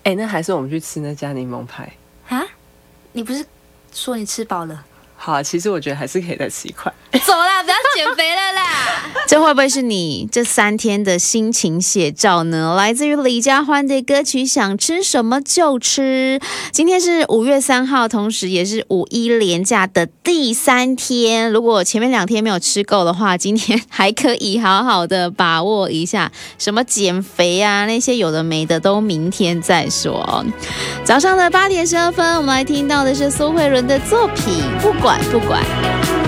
那还是我们去吃那家柠檬派啊？你不是说你吃饱了？ 好啊，其实我觉得还是可以再吃一块。 走啦，不要减肥了啦！ 这会不会是你这3天的心情写照呢？来自于李佳欢的歌曲《想吃什么就吃》。今天是5月3号，同时也是5·1连假的第3天。如果前面2天没有吃够的话，今天还可以好好的把握一下，什么减肥啊，那些有的没的都明天再说。早上的8点12分，我们来听到的是苏慧伦的作品《不管不管》。